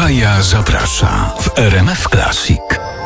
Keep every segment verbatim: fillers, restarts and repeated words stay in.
Kaja zaprasza w R M F Classic.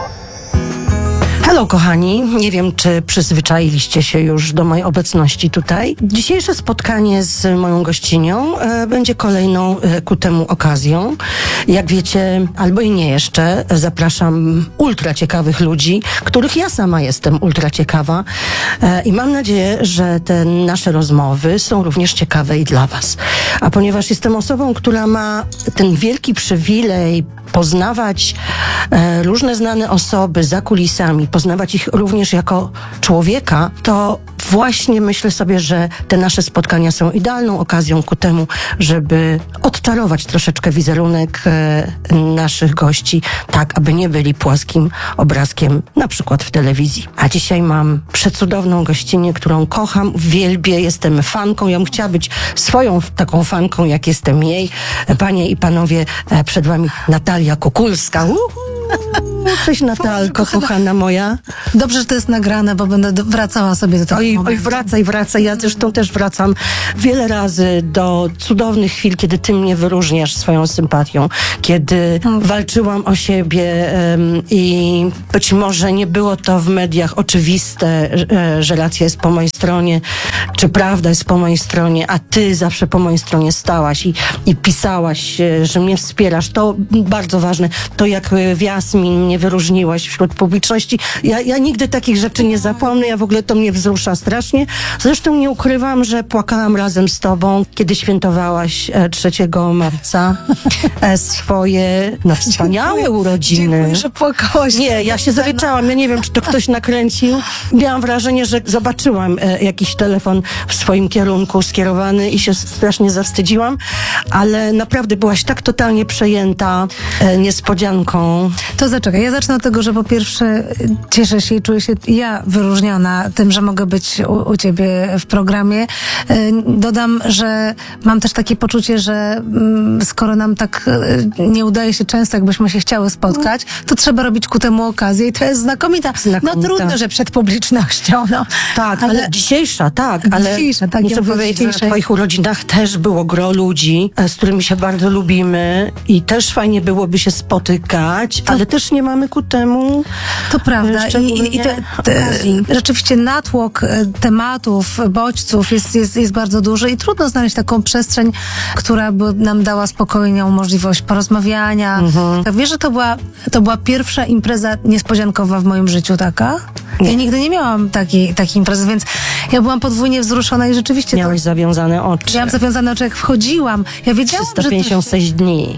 Hello kochani, nie wiem czy przyzwyczailiście się już do mojej obecności tutaj. Dzisiejsze spotkanie z moją gościnią e, będzie kolejną e, ku temu okazją. Jak wiecie, albo i nie jeszcze, zapraszam ultra ciekawych ludzi, których ja sama jestem ultra ciekawa e, i mam nadzieję, że te nasze rozmowy są również ciekawe i dla was. A ponieważ jestem osobą, która ma ten wielki przywilej poznawać e, różne znane osoby za kulisami, poznawać ich również jako człowieka, to właśnie myślę sobie, że te nasze spotkania są idealną okazją ku temu, żeby odczarować troszeczkę wizerunek e, naszych gości, tak aby nie byli płaskim obrazkiem, na przykład w telewizji. A dzisiaj mam przecudowną gościnę, którą kocham, wielbię, jestem fanką. Ja bym chciała być swoją taką fanką, jak jestem jej. Panie i panowie, e, przed wami Natalia Kukulska. Uhu. Cześć Natalko, kochana moja. Dobrze, że to jest nagrane, bo będę wracała sobie do tego Oj, momentu. oj, wracaj, wracaj. Ja zresztą też wracam wiele razy do cudownych chwil, kiedy ty mnie wyróżniasz swoją sympatią, kiedy hmm. walczyłam o siebie um, i być może nie było to w mediach oczywiste, że, że racja jest po mojej stronie, czy prawda jest po mojej stronie, a ty zawsze po mojej stronie stałaś i, i pisałaś, że mnie wspierasz. To bardzo ważne. To jak w Jasmin mnie wyróżniłaś wśród publiczności. Ja, ja nigdy takich rzeczy nie zapomnę. Ja w ogóle to mnie wzrusza strasznie. Zresztą nie ukrywam, że płakałam razem z tobą, kiedy świętowałaś trzeciego marca swoje no, wspaniałe urodziny. Dziękuję, że płakałaś. Nie, ja się zaryczałam. Ja nie wiem, czy to ktoś nakręcił. Miałam wrażenie, że zobaczyłam e, jakiś telefon w swoim kierunku skierowany i się strasznie zawstydziłam, ale naprawdę byłaś tak totalnie przejęta e, niespodzianką. To zaczekaj, ja zacznę od tego, że po pierwsze cieszę się i czuję się ja wyróżniona tym, że mogę być u, u ciebie w programie. Dodam, że mam też takie poczucie, że skoro nam tak nie udaje się często, jakbyśmy się chciały spotkać, to trzeba robić ku temu okazję i to jest znakomita. Znakomita. No trudno, że przed publicznością. No. Tak, ale, ale dzisiejsza, tak, ale dzisiejsza, tak, muszę powiedzieć, że na twoich urodzinach też było gro ludzi, z którymi się bardzo lubimy i też fajnie byłoby się spotykać, to, ale też nie mamy ku temu. To prawda. I, i te, te, rzeczywiście natłok tematów, bodźców jest, jest, jest bardzo duży i trudno znaleźć taką przestrzeń, która by nam dała spokojną możliwość porozmawiania. Mhm. Wiesz, że to była, to była pierwsza impreza niespodziankowa w moim życiu taka? Nie. Ja nigdy nie miałam takiej, takiej imprezy, więc ja byłam podwójnie wzruszona i rzeczywiście... Miałaś to... zawiązane oczy. Miałam zawiązane oczy, jak wchodziłam. Ja wiedziałam, trzysta pięćdziesiąt sześć że... dni.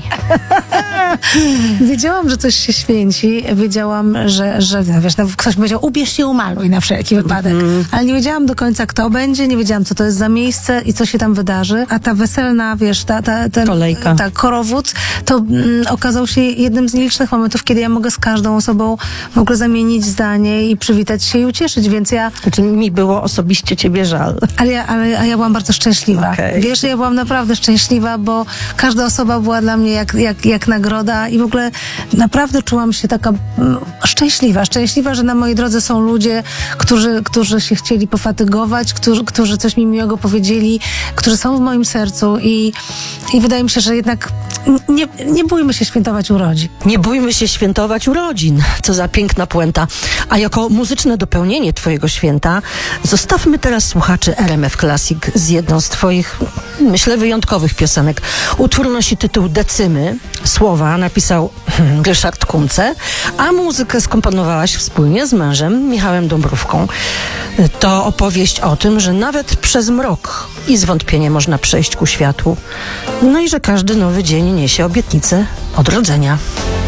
Wiedziałam, że coś się święci. Wiedziałam, że, że wiesz, no, ktoś powiedział, ubierz się, umaluj na wszelki wypadek. Mm. Ale nie wiedziałam do końca, kto będzie, nie wiedziałam, co to jest za miejsce i co się tam wydarzy. A ta weselna, wiesz, ta, ta, ten, kolejka. Ta korowód, to mm, okazał się jednym z nielicznych momentów, kiedy ja mogę z każdą osobą w ogóle zamienić zdanie i przywitać się i ucieszyć, więc ja... Znaczy mi było osobiście ciebie żal. Ale ja, ale, a ja byłam bardzo szczęśliwa. Okay. Wiesz, ja byłam naprawdę szczęśliwa, bo każda osoba była dla mnie jak, jak, jak nagroda i w ogóle naprawdę czułam się taka mm, szczęśliwa. Szczęśliwa, że na mojej drodze są ludzie, którzy, którzy się chcieli pofatygować, którzy, którzy coś mi miłego powiedzieli, którzy są w moim sercu i, i wydaje mi się, że jednak nie, nie bójmy się świętować urodzin. Nie bójmy się świętować urodzin. Co za piękna puenta. A jako muzyczne dopełnienie twojego święta zostawmy teraz słuchaczy R M F Classic z jedną z twoich, myślę, wyjątkowych piosenek. Utwór nosi tytuł Decymy. Słowa napisał hmm, Ryszard Kunce, a muzykę skomponowałaś wspólnie z mężem Michałem Dąbrówką. To opowieść o tym, że nawet przez mrok i zwątpienie można przejść ku światłu. No i że każdy nowy dzień niesie obietnicę odrodzenia.